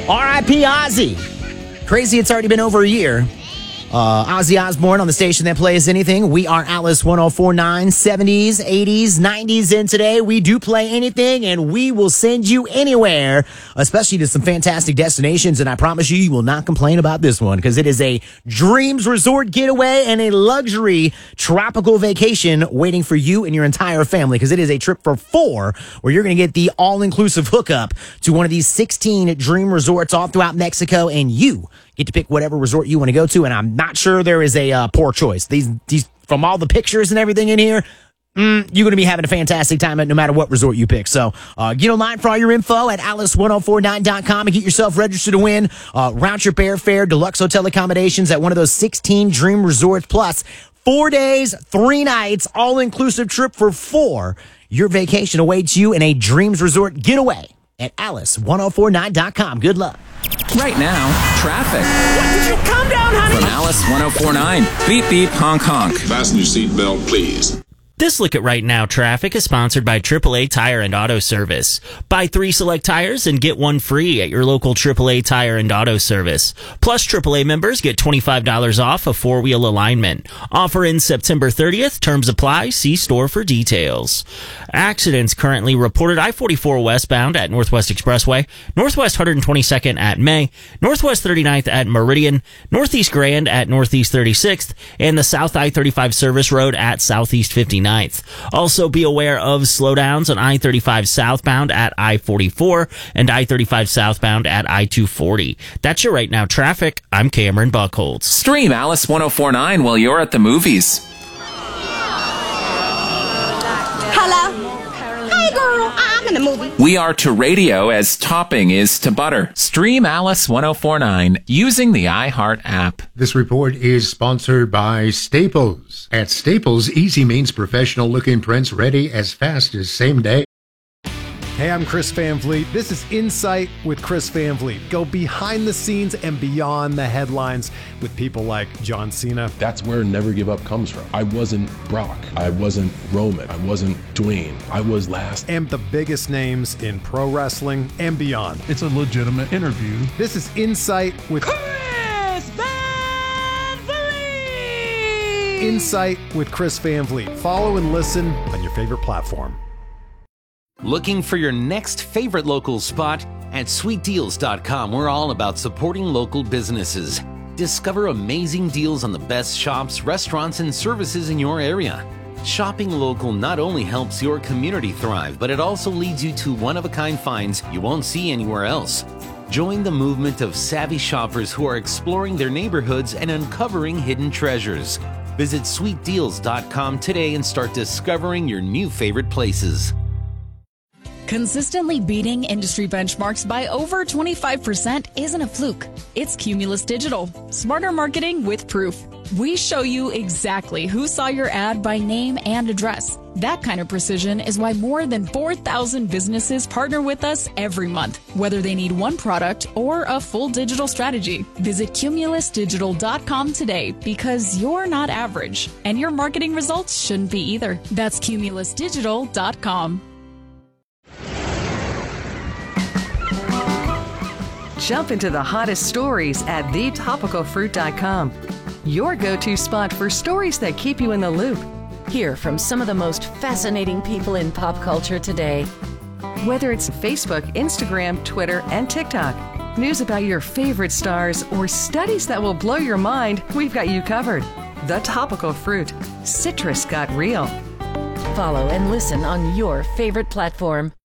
R.I.P. Ozzy. Crazy, it's already been over a year. Ozzy Osbourne on the station that plays anything. We are Alice 104.9, 70s, 80s, 90s, and today we do play anything, and we will send you anywhere, especially to some fantastic destinations, and I promise you will not complain about this one, because it is a dreams resort getaway and a luxury tropical vacation waiting for you and your entire family, because it is a trip for four, where you're going to get the all-inclusive hookup to one of these 16 dream resorts all throughout Mexico, and you get to pick whatever resort you want to go to, and I'm not sure there is a poor choice. These from all the pictures and everything in here, you're going to be having a fantastic time no matter what resort you pick. So get online for all your info at alice1049.com and get yourself registered to win round-trip airfare, deluxe hotel accommodations at one of those 16 dream resorts, plus 4 days, 3 nights, all-inclusive trip for four. Your vacation awaits you in a dreams resort getaway at alice1049.com. Good luck. Right now, traffic. What, did you calm down, honey? From Alice 104.9. Beep, beep, honk, honk. Fasten your seatbelt, please. This look at Right Now Traffic is sponsored by AAA Tire and Auto Service. Buy 3 select tires and get 1 free at your local AAA Tire and Auto Service. Plus, AAA members get $25 off a 4-wheel alignment. Offer ends September 30th. Terms apply. See store for details. Accidents currently reported I-44 westbound at Northwest Expressway, Northwest 122nd at May, Northwest 39th at Meridian, Northeast Grand at Northeast 36th, and the South I-35 Service Road at Southeast 59th. Also be aware of slowdowns on I-35 southbound at I-44 and I-35 southbound at I-240. That's your Right Now Traffic. I'm Cameron Buckholtz. Stream Alice 104.9 while you're at the movies. Hello? Hey, girl, I'm in the movie. We are to radio as topping is to butter. Stream Alice 104.9 using the iHeart app. This report is sponsored by Staples. At Staples, easy means professional-looking prints ready as fast as same day. Hey, I'm Chris Van Vliet. This is Insight with Chris Van Vliet. Go behind the scenes and beyond the headlines with people like John Cena. That's where Never Give Up comes from. I wasn't Brock. I wasn't Roman. I wasn't Dwayne. I was last. And the biggest names in pro wrestling and beyond. It's a legitimate interview. This is Insight with Chris Van Vliet! Insight with Chris Van Vliet. Follow and listen on your favorite platform. Looking for your next favorite local spot? At sweetdeals.com, we're all about supporting local businesses. Discover amazing deals on the best shops, restaurants, and services in your area. Shopping local not only helps your community thrive, but it also leads you to one-of-a-kind finds you won't see anywhere else. Join the movement of savvy shoppers who are exploring their neighborhoods and uncovering hidden treasures. Visit sweetdeals.com today and start discovering your new favorite places. Consistently beating industry benchmarks by over 25% isn't a fluke. It's Cumulus Digital. Smarter marketing with proof. We show you exactly who saw your ad by name and address. That kind of precision is why more than 4,000 businesses partner with us every month, whether they need one product or a full digital strategy. Visit cumulusdigital.com today, because you're not average, and your marketing results shouldn't be either. That's cumulusdigital.com. Jump into the hottest stories at thetopicalfruit.com. Your go-to spot for stories that keep you in the loop. Hear from some of the most fascinating people in pop culture today. Whether it's Facebook, Instagram, Twitter, and TikTok, news about your favorite stars, or studies that will blow your mind, we've got you covered. The Topical Fruit. Citrus got real. Follow and listen on your favorite platform.